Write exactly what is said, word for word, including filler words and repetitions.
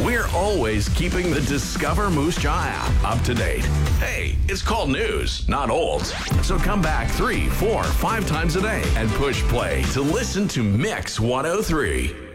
We're always keeping the Discover Moose Jaw app up to date. Hey, it's called news, not old. So come back three, four, five times a day and push play to listen to Mix one oh three.